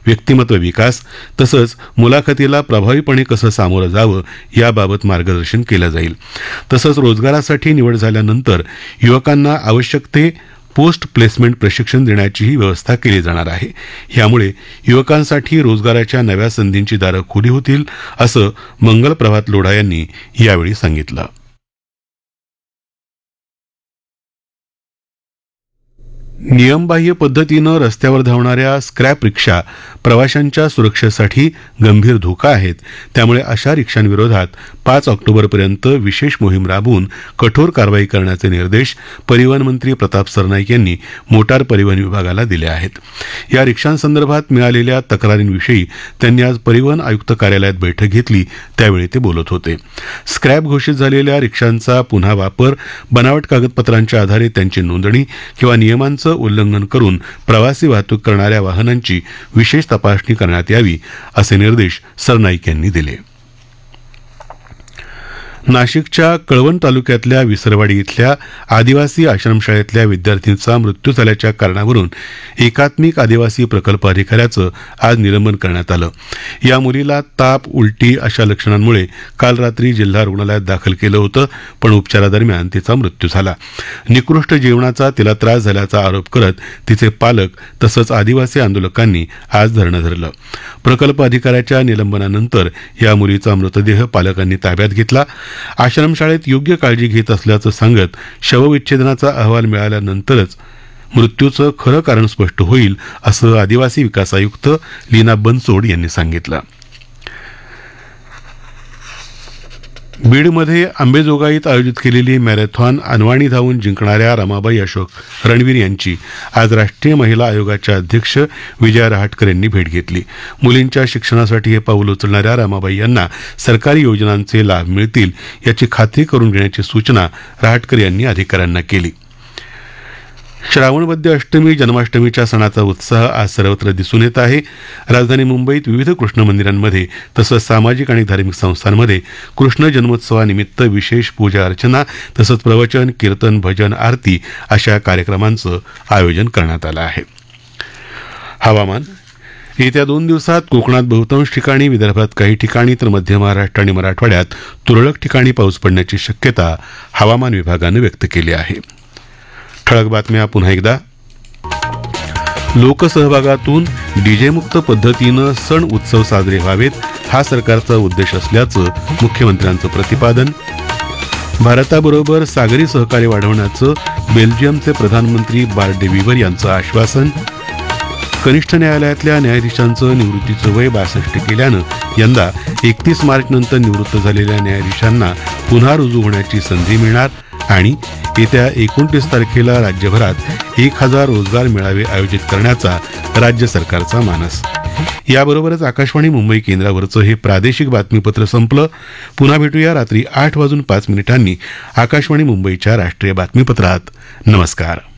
व्यक्तिमत्व विकास तसंच मुलाखतीला प्रभावीपणे कसं सामोरं जावं याबाबत मार्गदर्शन केलं जाईल. तसंच रोजगारासाठी निवड झाल्यानंतर युवकांना आवश्यक ते पोस्ट प्लेसमेंट प्रशिक्षण देण्याचीही व्यवस्था केली जाणार आहे. यामुळे युवकांसाठी रोजगाराच्या नव्या संधींची दारं खुली होतील असं मंगल प्रभात लोढा यांनी यावेळी सांगितलं. नियमबाह्य पद्धतीनं रस्त्यावर धावणाऱ्या स्क्रॅप रिक्षा प्रवाशांच्या सुरक्षेसाठी गंभीर धोका आहेत. त्यामुळे अशा रिक्षांविरोधात 5 ऑक्टोबरपर्यंत विशेष मोहीम राबवून कठोर कारवाई करण्याचे निर्देश परिवहन मंत्री प्रताप सरनाईक यांनी मोटार परिवहन विभागाला दिले आहेत. या रिक्षांसंदर्भात मिळालेल्या तक्रारींविषयी त्यांनी आज परिवहन आयुक्त कार्यालयात बैठक घेतली. त्यावेळी ते बोलत होते. स्क्रॅप घोषित झालेल्या रिक्षांचा पुन्हा वापर, बनावट कागदपत्रांच्या आधारे त्यांची नोंदणी किंवा नियमांचं उल्लंघन करून प्रवासी वाहतूक करणाऱ्या वाहनांची विशेष तपासणी करण्यात यावी असे निर्देश सरनाईक यांनी दिले. नाशिकच्या कळवण तालुक्यातल्या विसरवाडी इथल्या आदिवासी आश्रमशाळेतल्या विद्यार्थिनीचा मृत्यू झाल्याच्या कारणावरून एकात्मिक आदिवासी प्रकल्प अधिकाऱ्याचं आज निलंबन करण्यात आलं. या मुलीला ताप, उलटी अशा लक्षणांमुळे काल रात्री जिल्हा रुग्णालयात दाखल केलं होतं, पण उपचारादरम्यान तिचा मृत्यू झाला. निकृष्ट जेवणाचा तिला त्रास झाल्याचा आरोप करत तिचे पालक तसंच आदिवासी आंदोलकांनी आज धरणं धरलं. प्रकल्प अधिकाऱ्याच्या निलंबनानंतर या मुलीचा मृतदेह पालकांनी ताब्यात घेतला. आश्रमशाळेत योग्य काळजी घेत असल्याचं सांगत शवविच्छेदनाचा अहवाल मिळाल्यानंतरच मृत्यूचं खरं कारण स्पष्ट होईल असं आदिवासी विकास आयुक्त लीना बनसोड यांनी सांगितलं. बीडमध्ये अंबेजोगाईत आयोजित केलेली मॅरेथॉन अनवाणी धावून जिंकणाऱ्या रमाबाई अशोक रणवीर यांची आज राष्ट्रीय महिला आयोगाच्या अध्यक्ष विजया रहाटकर यांनी भेट घेतली. मुलींच्या शिक्षणासाठी हे पाऊल उचलणाऱ्या रमाबाई यांना सरकारी योजनांचे लाभ मिळतील याची खात्री करून घेण्याची सूचना रहाटकर यांनी अधिकाऱ्यांना केली. श्रावणवद्य अष्टमी जन्माष्टमीच्या सणाचा उत्साह आज सर्वत्र दिसून येत आहे. राजधानी मुंबईत विविध कृष्ण मंदिरांमध्ये तसंच सामाजिक आणि धार्मिक संस्थांमध्ये कृष्ण जन्मोत्सवानिमित्त विशेष पूजा अर्चना तसंच प्रवचन, कीर्तन, भजन, आरती अशा कार्यक्रमांचं आयोजन करण्यात आलं आहे. हवामान. येत्या 2 दिवसात कोकणात बहुतांश ठिकाणी, विदर्भात काही ठिकाणी तर मध्य महाराष्ट्र आणि मराठवाड्यात तुरळक ठिकाणी पाऊस पडण्याची शक्यता हवामान विभागानं व्यक्त केली आहे. ठळक बातम्या पुन्हा एकदा. लोकसहभागातून डीजेमुक्त पद्धतीनं सण उत्सव साजरे व्हावेत हा सरकारचा उद्देश असल्याचं मुख्यमंत्र्यांचं प्रतिपादन. भारताबरोबर सागरी सहकार्य वाढवण्याचं बेल्जियमचे प्रधानमंत्री बार्ट डे वीवर यांचं आश्वासन. कनिष्ठ न्यायालयातल्या न्यायाधीशांचं निवृत्तीचं वय 62 केल्यानं यंदा 31 मार्चनंतर निवृत्त झालेल्या न्यायाधीशांना पुन्हा रुजू होण्याची संधी मिळणार. आणि येत्या 29 तारखेला राज्यभरात 1000 रोजगार मेळावे आयोजित करण्याचा राज्य सरकारचा मानस. याबरोबरच आकाशवाणी मुंबई केंद्रावरचं हे प्रादेशिक बातमीपत्र संपलं. पुन्हा भेटूया रात्री 8:05 आकाशवाणी मुंबईच्या राष्ट्रीय बातमीपत्रात. नमस्कार.